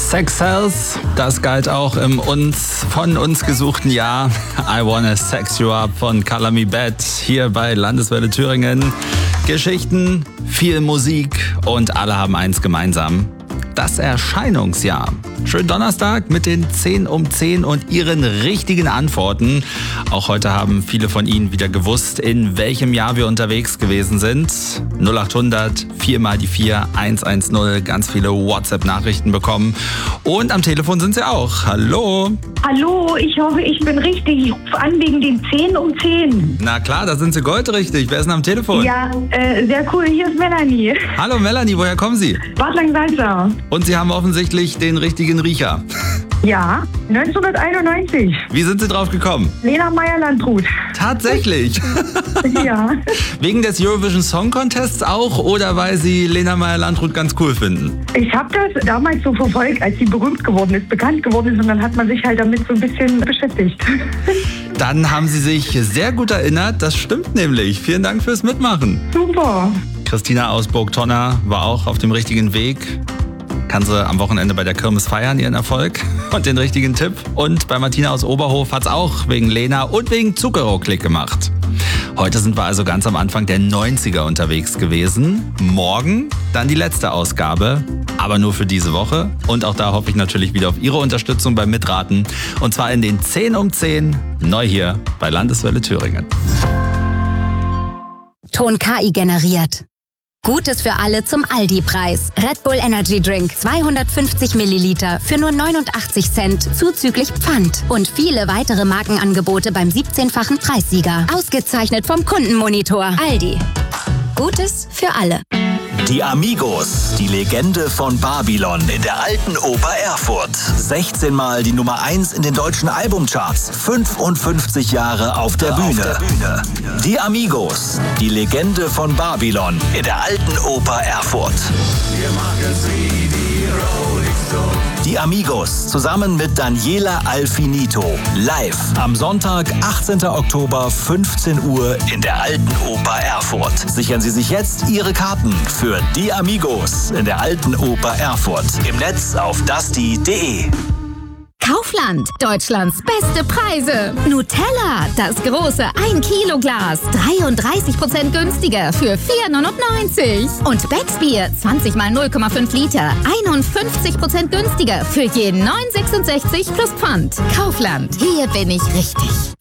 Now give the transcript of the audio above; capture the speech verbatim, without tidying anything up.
Sex Sells, das galt auch im uns von uns gesuchten Jahr. I Wanna Sex You Up von Color Me Bad hier bei Landeswelle Thüringen. Geschichten, viel Musik und alle haben eins gemeinsam: das Erscheinungsjahr. Schönen Donnerstag mit den zehn um zehn und Ihren richtigen Antworten. Auch heute haben viele von Ihnen wieder gewusst, in welchem Jahr wir unterwegs gewesen sind. null acht hundert, vier mal die vier, eins eins null, ganz viele WhatsApp-Nachrichten bekommen. Und am Telefon sind Sie auch. Hallo. Hallo, ich hoffe, ich bin richtig. Ich rufe an wegen den zehn um zehn. Na klar, da sind Sie goldrichtig. Wer ist denn am Telefon? Ja, äh, sehr cool. Hier ist Melanie. Hallo Melanie, woher kommen Sie? Bad Langensalza. Und Sie haben offensichtlich den richtigen Riecher. Ja, neunzehnhunderteinundneunzig. Wie sind Sie drauf gekommen? Lena Meyer-Landrut. Tatsächlich? Ja. Wegen des Eurovision Song Contests auch oder weil Sie Lena Meyer-Landrut ganz cool finden? Ich habe das damals so verfolgt, als sie berühmt geworden ist, bekannt geworden ist, und dann hat man sich halt damit so ein bisschen beschäftigt. Dann haben Sie sich sehr gut erinnert, das stimmt nämlich. Vielen Dank fürs Mitmachen. Super. Christina aus Burgtonner war auch auf dem richtigen Weg. Kann sie am Wochenende bei der Kirmes feiern, ihren Erfolg und den richtigen Tipp. Und bei Martina aus Oberhof hat es auch wegen Lena und wegen Zucchero Klick gemacht. Heute sind wir also ganz am Anfang der neunziger unterwegs gewesen. Morgen dann die letzte Ausgabe, aber nur für diese Woche. Und auch da hoffe ich natürlich wieder auf Ihre Unterstützung beim Mitraten. Und zwar in den zehn um zehn, neu hier bei Landeswelle Thüringen. Ton K I generiert. Gutes für alle zum Aldi-Preis. Red Bull Energy Drink zweihundertfünfzig Milliliter für nur neunundachtzig Cent zuzüglich Pfand. Und viele weitere Markenangebote beim siebzehnfachen Preissieger. Ausgezeichnet vom Kundenmonitor. Aldi. Gutes für alle. Die Amigos, die Legende von Babylon in der alten Oper Erfurt. sechzehn Mal die Nummer eins in den deutschen Albumcharts. fünfundfünfzig Jahre auf der Bühne. Auf der Bühne. Die Amigos, die Legende von Babylon in der alten Oper Erfurt. Wir machen sie, die Rolling Stones. Die Amigos zusammen mit Daniela Alfinito. Live am Sonntag, achtzehnten Oktober, fünfzehn Uhr in der alten Oper Erfurt. Sichern Sie sich jetzt Ihre Karten für Die Amigos in der alten Oper Erfurt. Im Netz auf dusty punkt de. Kaufland, Deutschlands beste Preise. Nutella, das große ein Kilo Glas, dreiunddreißig Prozent günstiger für vier neunundneunzig. Und Becksbier, zwanzig mal null Komma fünf Liter, einundfünfzig Prozent günstiger für jeden neun sechsundsechzig plus Pfand. Kaufland, hier bin ich richtig.